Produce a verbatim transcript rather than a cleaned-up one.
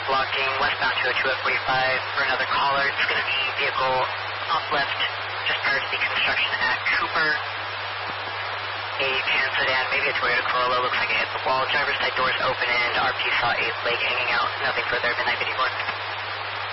blocking westbound two oh two at forty-five for another caller. It's going to be vehicle up left just prior to the construction at Cooper. A pan sedan, maybe a Toyota Corolla, looks like it hit the wall. Driver's side doors open and R P saw a leg hanging out. Nothing further, midnight fifty-four.